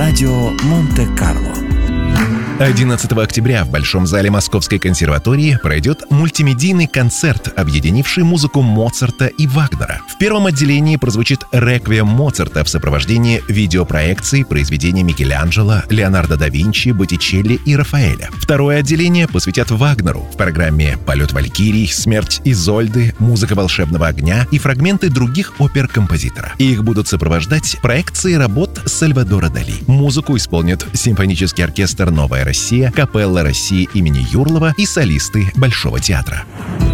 Радио Монте-Карло. 11 октября в Большом зале Московской консерватории пройдет мультимедийный концерт, объединивший музыку Моцарта и Вагнера. В первом отделении прозвучит реквием Моцарта в сопровождении видеопроекций произведений Микеланджело, Леонардо да Винчи, Боттичелли и Рафаэля. Второе отделение посвятят Вагнеру. В программе «Полет валькирий», «Смерть Изольды», «Музыка волшебного огня» и фрагменты других опер композитора. Их будут сопровождать проекции работ Сальвадора Дали. Музыку исполнят симфонический оркестр «Новая Россия», Капелла России имени Юрлова и солисты Большого театра.